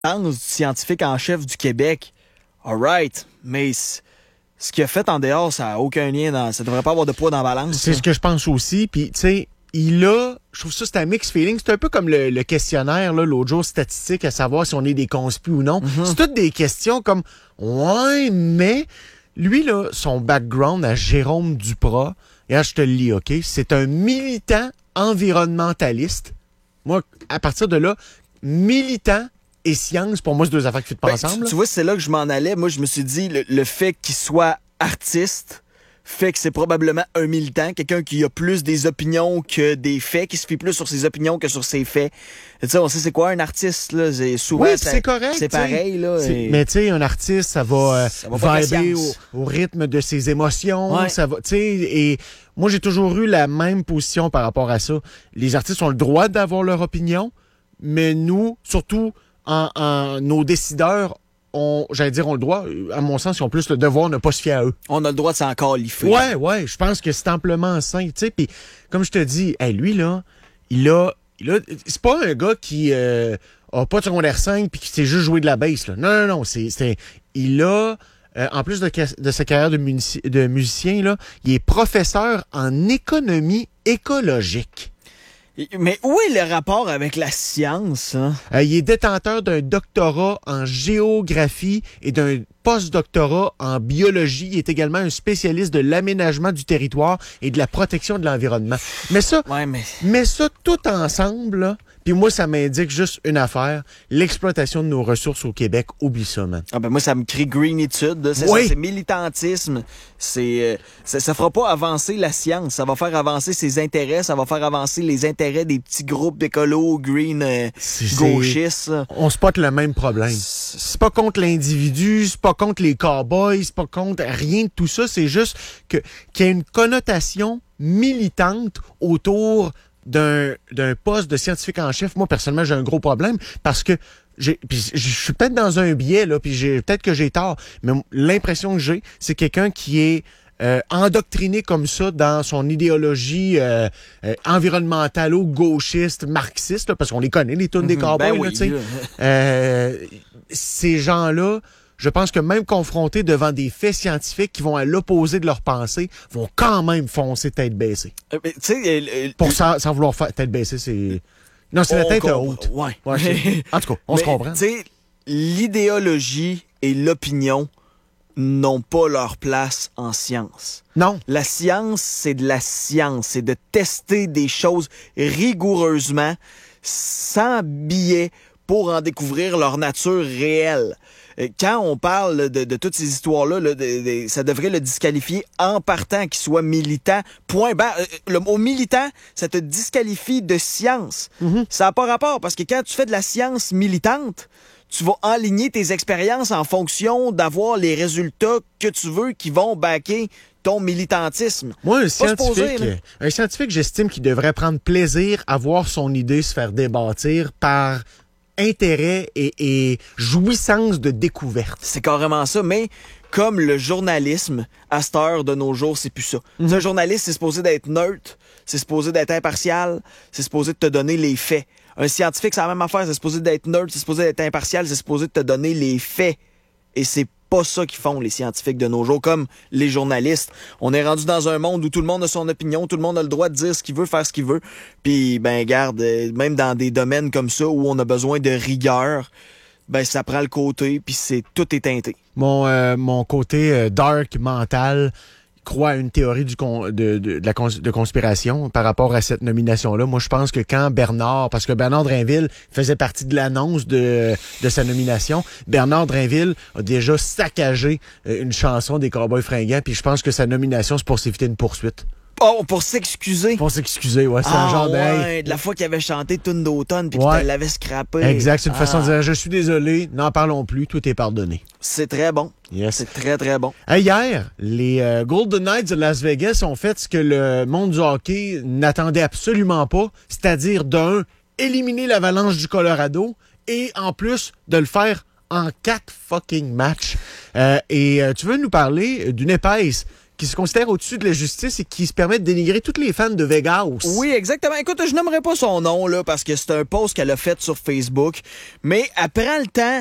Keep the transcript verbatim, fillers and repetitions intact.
du scientifique en chef du Québec. All right, mais c- ce qu'il a fait en dehors, ça n'a aucun lien. Dans, ça devrait pas avoir de poids dans la balance. C'est ça. ce que je pense aussi. Puis, tu sais, il a... Je trouve ça, c'est un mix feeling. C'est un peu comme le, le questionnaire, là, l'autre jour, statistique, à savoir si on est des conspus ou non. Mm-hmm. C'est toutes des questions comme, ouais, mais... Lui, là, son background à Jérôme Duprat, et là, je te le lis, OK? C'est un militant environnementaliste. Moi, à partir de là, militant et science, pour moi, c'est deux affaires qui ne ben, pas ensemble. Tu, tu vois, c'est là que je m'en allais. Moi, je me suis dit, le, le fait qu'il soit artiste fait que c'est probablement un militant, quelqu'un qui a plus des opinions que des faits, qui se fie plus sur ses opinions que sur ses faits. Tu sais, on sait c'est quoi un artiste, là. C'est souvent, oui, ça, c'est correct. C'est pareil, là. Et... Mais tu sais, un artiste, ça va, euh, ça va vibrer au, au rythme de ses émotions. Ouais. Ça va, tu sais, et moi, j'ai toujours eu la même position par rapport à ça. Les artistes ont le droit d'avoir leur opinion, mais nous, surtout, en, en nos décideurs, on, j'allais dire, on le droit, à mon sens, ils ont plus le devoir de ne pas se fier à eux. On a le droit de s'en califer. Ouais, ouais, je pense que c'est amplement sain, tu sais. Puis, comme je te dis, hey, lui, là, il a, il a, c'est pas un gars qui euh, a pas de secondaire cinq puis qui sait juste jouer de la bass, là. Non, non, non, c'est, c'est il a, euh, en plus de, de sa carrière de, munici- de musicien, là, il est professeur en économie écologique. Mais où est le rapport avec la science? Hein? Euh, il est détenteur d'un doctorat en géographie et d'un post-doctorat en biologie. Il est également un spécialiste de l'aménagement du territoire et de la protection de l'environnement. Mais ça, ouais, mais... mais ça tout ensemble, là, puis moi, ça m'indique juste une affaire, l'exploitation de nos ressources au Québec. Oublie ça, man. Ah ben moi, ça me crie greenitude. C'est, oui. ça, c'est militantisme. C'est, euh, ça, ça fera pas avancer la science. Ça va faire avancer ses intérêts. Ça va faire avancer les intérêts des petits groupes d'écolos green euh, c'est, gauchistes. C'est... On spot le même problème. C'est... c'est pas contre l'individu, c'est pas contre les cowboys, c'est pas contre rien de tout ça. C'est juste que qu'il y a une connotation militante autour d'un, d'un poste de scientifique en chef. Moi, personnellement, j'ai un gros problème parce que j'ai, puis je suis peut-être dans un biais, là, puis j'ai, peut-être que j'ai tort, mais l'impression que j'ai, c'est quelqu'un qui est euh, endoctriné comme ça dans son idéologie euh, euh, environnementalo-gauchiste, marxiste, là, parce qu'on les connaît, les tunes mm-hmm. des cowboys, ben là, oui, tu sais. euh, ces gens-là, je pense que même confrontés devant des faits scientifiques qui vont à l'opposé de leur pensée, vont quand même foncer tête baissée. Euh, tu sais, euh, Pour sans, sans vouloir faire tête baissée, c'est... Non, c'est la tête comprend. haute. Ouais. ouais en tout cas, on mais, se comprend. Tu sais, l'idéologie et l'opinion n'ont pas leur place en science. Non. La science, c'est de la science. C'est de tester des choses rigoureusement, sans biais, pour en découvrir leur nature réelle. Quand on parle de, de toutes ces histoires-là, là, de, de, ça devrait le disqualifier en partant qu'il soit militant. Point barre. Le mot militant, ça te disqualifie de science. Mm-hmm. Ça n'a pas rapport, parce que quand tu fais de la science militante, tu vas aligner tes expériences en fonction d'avoir les résultats que tu veux qui vont backer ton militantisme. Moi, un scientifique, poser, un scientifique, j'estime qu'il devrait prendre plaisir à voir son idée se faire débâtir par intérêt et, et jouissance de découverte. C'est carrément ça, mais comme le journalisme, à cette heure de nos jours, c'est plus ça. Mm-hmm. Un journaliste, c'est supposé d'être neutre, c'est supposé d'être impartial, c'est supposé de te donner les faits. Un scientifique, c'est la même affaire, c'est supposé d'être neutre, c'est supposé d'être impartial, c'est supposé de te donner les faits. Et c'est pas ça qu'ils font, les scientifiques de nos jours, comme les journalistes. On est rendu dans un monde où tout le monde a son opinion, tout le monde a le droit de dire ce qu'il veut, faire ce qu'il veut. Puis, ben, garde, même dans des domaines comme ça où on a besoin de rigueur, ben, ça prend le côté, puis c'est tout est teinté. Mon, euh, mon côté euh, dark mental croit à une théorie du con, de, de, de la cons, de conspiration par rapport à cette nomination-là. Moi, je pense que quand Bernard, parce que Bernard Drinville faisait partie de l'annonce de, de sa nomination, Bernard Drinville a déjà saccagé une chanson des Cowboys fringants, puis je pense que sa nomination, c'est pour s'éviter une poursuite. Oh, pour s'excuser. Pour s'excuser, ouais. C'est ah, un genre ouais, d'ail. de la fois qu'il avait chanté Tune d'automne puis ouais. qu'il l'avait scrappé. Exact, c'est une ah. façon de dire je suis désolé, n'en parlons plus, tout est pardonné. C'est très bon. Yes. C'est très, très bon. Hey, hier, les euh, Golden Knights de Las Vegas ont fait ce que le monde du hockey n'attendait absolument pas, c'est-à-dire d'un, éliminer l'Avalanche du Colorado et en plus de le faire en quatre fucking matchs. Euh, et euh, tu veux nous parler d'une épaisse qui se considère au-dessus de la justice et qui se permet de dénigrer tous les fans de Vegas. Oui, exactement. Écoute, je nommerai pas son nom là parce que c'est un post qu'elle a fait sur Facebook, mais elle prend le temps